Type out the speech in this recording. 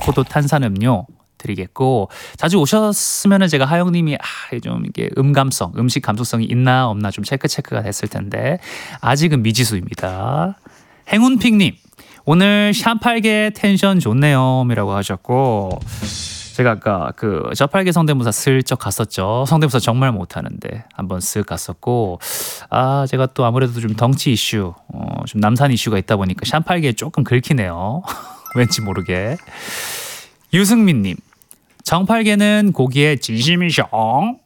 포도 탄산음료 드리겠고, 자주 오셨으면은 제가 하영님이 좀 이게 음식 감수성이 있나 없나 좀 체크가 됐을 텐데 아직은 미지수입니다. 행운픽님, 오늘 샤팔계 텐션 좋네요 이라고 하셨고, 제가 아까 그 저팔계 성대모사 슬쩍 갔었죠. 성대모사 정말 못하는데 한번 쓱 갔었고, 제가 또 아무래도 좀 덩치 이슈, 좀 남산 이슈가 있다 보니까 샤팔계에 조금 긁히네요. 왠지 모르게. 유승민님, 정팔계는 고기에 진심이셔